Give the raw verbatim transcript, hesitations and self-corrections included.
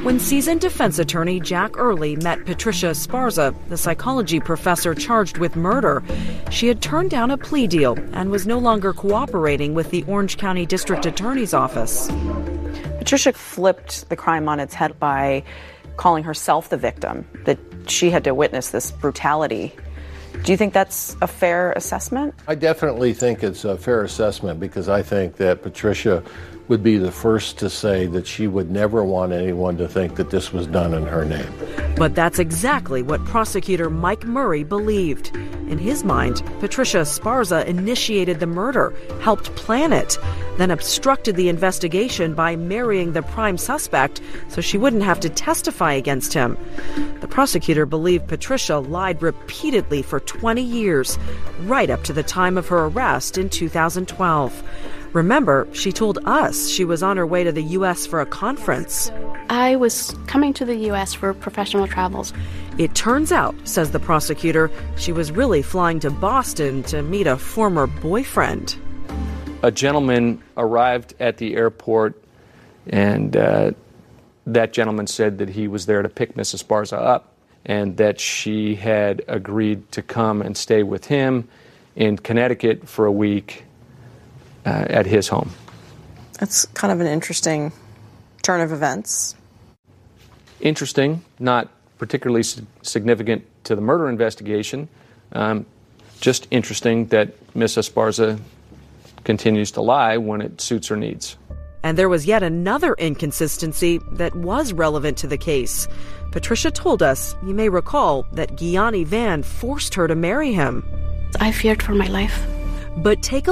When seasoned defense attorney Jack Early met Patricia Esparza, the psychology professor charged with murder, she had turned down a plea deal and was no longer cooperating with the Orange County District Attorney's Office. Patricia flipped the crime on its head by calling herself the victim, that she had to witness this brutality. Do you think that's a fair assessment? I definitely think it's a fair assessment because I think that Patricia would be the first to say that she would never want anyone to think that this was done in her name. But that's exactly what prosecutor Mike Murray believed. In his mind, Patricia Esparza initiated the murder, helped plan it, then obstructed the investigation by marrying the prime suspect so she wouldn't have to testify against him. The prosecutor believed Patricia lied repeatedly for twenty years, right up to the time of her arrest in two thousand twelve. Remember, she told us she was on her way to the U S for a conference. I was coming to the U S for professional travels. It turns out, says the prosecutor, she was really flying to Boston to meet a former boyfriend. A gentleman arrived at the airport, and uh, that gentleman said that he was there to pick Missus Esparza up and that she had agreed to come and stay with him in Connecticut for a week uh, at his home. That's kind of an interesting turn of events. Interesting, not particularly significant to the murder investigation. Um, just interesting that Miss Esparza continues to lie when it suits her needs. And there was yet another inconsistency that was relevant to the case. Patricia told us, you may recall, that Gianni Van forced her to marry him. I feared for my life. But take a